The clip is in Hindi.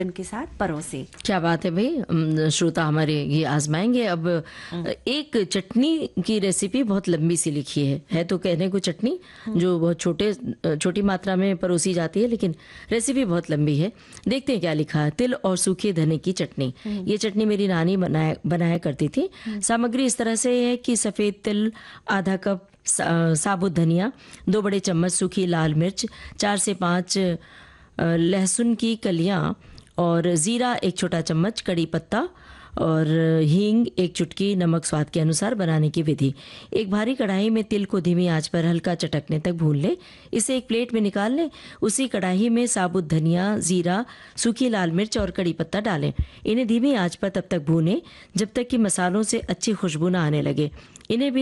के साथ परोसे। क्या बात है भाई। श्रोता हमारे ये आजमाएंगे अब। एक चटनी की रेसिपी बहुत लंबी सी लिखी है तो कहने को चटनी जो बहुत छोटी मात्रा में परोसी जाती है, लेकिन रेसिपी बहुत लंबी है। देखते हैं क्या लिखा है। तिल और सूखे धने की चटनी। ये चटनी मेरी नानी बनाया करती थी। सामग्री इस तरह से है कि सफेद तिल आधा कप, साबुत धनिया 2 बड़े चम्मच, सूखी लाल मिर्च 4 से 5 लहसुन की कलियां और जीरा 1 छोटा चम्मच, कड़ी पत्ता और हींग 1 चुटकी, नमक स्वाद के अनुसार। बनाने की विधि। एक भारी कढ़ाई में तिल को धीमी आंच पर हल्का चटकने तक भून ले। इसे एक प्लेट में निकाल लें। उसी कढ़ाई में साबुत धनिया, जीरा, सूखी लाल मिर्च और कड़ी पत्ता डालें। इन्हें धीमी आंच पर तब तक भूनें जब तक कि मसालों से अच्छी खुशबू न आने लगे। इन्हें भी